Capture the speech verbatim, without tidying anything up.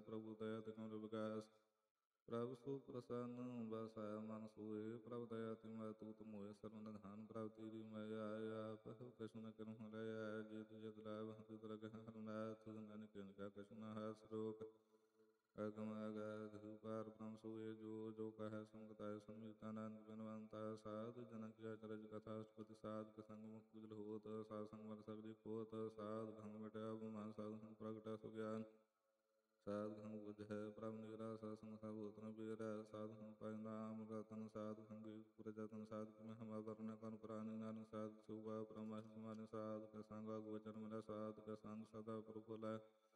ਪ੍ਰਭੂ ਦਇਆ ਤੇ ਕਮਲ ਵਿਕਾਸ। ਪ੍ਰਭ ਸੋ ਪ੍ਰਸੰਨ ਬਸੈ ਮਨ ਸੋਏ, ਪ੍ਰਭ ਦਇਆ ਤੇ ਮੈਂ ਤੂਤ ਮੋਏ। ਸਰਬ ਨਿਧਾਨ ਪ੍ਰਭ ਤੇਰੀ ਮੈਂ ਆਇਆ, ਪਹਿ ਕਛੁ ਨ ਕਰਹੁ ਲਿਆ। ਜਿਤ ਜਿਤ ਲਾਭ ਤਿਤ ਲਗਹਿ ਹਰਨਾਥ, ਨਾਨਕ ਨਿਕਾ ਕਛੁ ਨ ਹਾਸ ਰੋਕ। ਅਗਮ ਅਗਾਧ ਪਾਰ ਬ੍ਰਹਮ ਸੋਏ, ਜੋ ਜੋ ਕਹੈ ਸੰਗਤਿ ਸੰਮਿਤ ਆਨੰਦ ਬਿਨਵੰਤਾ। ਸਾਧ ਜਨ ਕੀ ਅਚਰਜ ਕਥਾ ਅਸ਼ਟਪਦੀ, ਸਾਧ ਸੰਗ ਮੁਕਤ ਉਜਲ ਹੋਤ। ਸਾਧ ਸੰਗ ਮਲ ਸਗਲੀ ਖੋਤ, ਸਾਧ ਸੰਗ ਮਿਟਿਆ ਅਭਿਮਾਨ। ਸਾਧ ਸੰਗ ਪ੍ਰਗਟਿਆ ਸੁਗਿਆਨ, ਸਾਧ ਸੰਗ ਬੁਝੈ ਪ੍ਰਭ ਨਿਰਾ। ਸਾਧ ਸੰਗ ਸਭ ਹੋਤ ਨ ਬੇਰਾ, ਸਾਧ ਸੰਗ ਪਾਇ ਨਾਮ ਰਤਨ। ਸਾਧ ਸੰਗੀ ਪੁਰ ਜਤਨ, ਸਾਧ ਕੀ ਮਹਿਮਾ ਵਰਨੈ ਕਉਨ ਪੁਰਾਣੀ। ਨਾਨਕ ਸਾਧ ਸੋਭਾ ਪਰਮ ਸਮਾਨਿ, ਸਾਧ ਕੈ ਸੰਗ ਆਗੂ ਅਚਰ ਮਿਲੈ। ਸਾਧ ਕੈ ਸੰਗ ਸਦਾ ਪ੍ਰਭੁ ਭੁਲਾਇ,